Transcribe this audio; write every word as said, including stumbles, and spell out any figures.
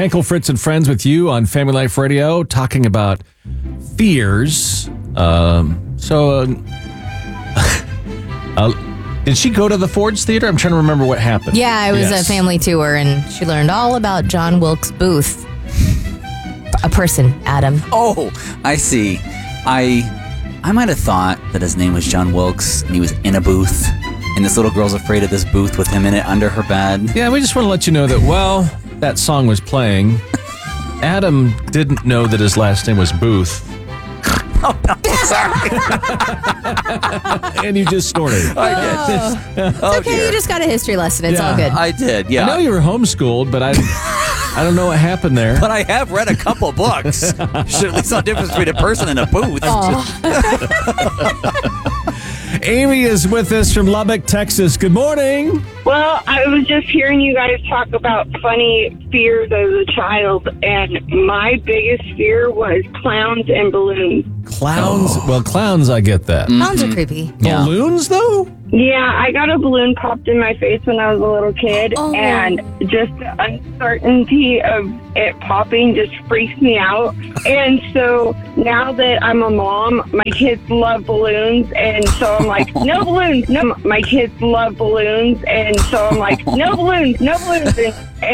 Kenkel, Fritz, and Friends with you on Family Life Radio, talking about fears. Um, so, uh, uh, did she go to the Ford's Theater? I'm trying to remember what happened. Yeah, it was Yes. a family tour, and she learned all about John Wilkes Booth. A person, Adam. Oh, I see. I I might have thought that his name was John Wilkes and he was in a booth, and this little girl's afraid of this booth with him in it under her bed. Yeah, we just want to let you know that while that song was playing, Adam didn't know that his last name was Booth. Oh, no, sorry. And you just snorted. I did. Oh, Okay, dear. you just got a history lesson. It's Yeah. all good. I did, yeah. I know you were homeschooled, but I, I don't know what happened there. But I have read a couple books. Should at least know the difference between a person and a booth. Amy is with us from Lubbock, Texas. Good morning. Well, I was just hearing you guys talk about funny fears as a child, and my biggest fear was clowns and balloons. Clowns. Well, clowns, I get that. Clowns are creepy. Yeah. Balloons, though? Yeah, I got a balloon popped in my face when I was a little kid, Oh. and just the uncertainty of it popping just freaks me out. And so now that I'm a mom, my kids love balloons, and so I'm like, no balloons, no. My kids love balloons, and so I'm like, no balloons, no balloons. And,